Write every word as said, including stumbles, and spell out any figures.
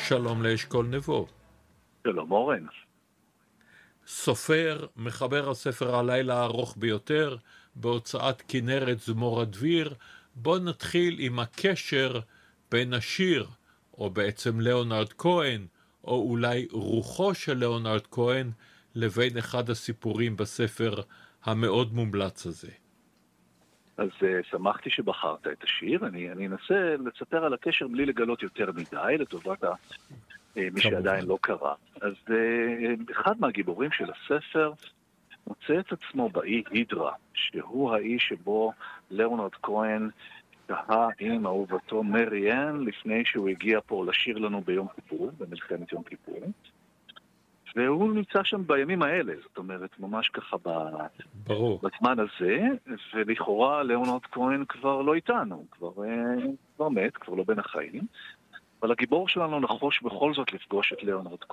שלום לאשכול נבו. שלום אורן. סופר, מחבר הספר הלילה הארוך ביותר, בהוצאת כנרת זמור הדביר. בוא נתחיל עם הקשר בין השיר, או בעצם ליאונרד כהן, או אולי רוחו של ליאונרד כהן, לבין אחד הסיפורים בספר המאוד מומלץ הזה. אז uh, שמחתי שבחרת את השיר. אני, אני אנסה לספר על הקשר בלי לגלות יותר מדי, לטובת ה, uh, מי שעדיין לא קרא. אז uh, אחד מהגיבורים של הספר מוצא את עצמו באי הידרה, שהוא האי שבו ליאונרד כהן תהה עם אהובתו מריאן לפני שהוא הגיע פה לשיר לנו ביום כיפור, במלחמת יום כיפור. והוא נמצא שם בימים האלה, זאת אומרת, ממש ככה ברור. בזמן הזה, ולכאורה ליאונרד כהן כבר לא איתנו, כבר, כבר מת, כבר לא בין החיים, אבל הגיבור שלנו נחוש בכל זאת לפגוש את ליאונרד כהן.